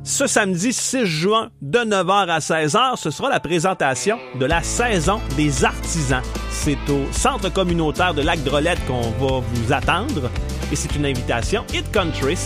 Ce samedi 6 juin, de 9h à 16h, ce sera la présentation de la saison des artisans. C'est au centre communautaire de Lac-Drolette qu'on va vous attendre et c'est une invitation Hit Country.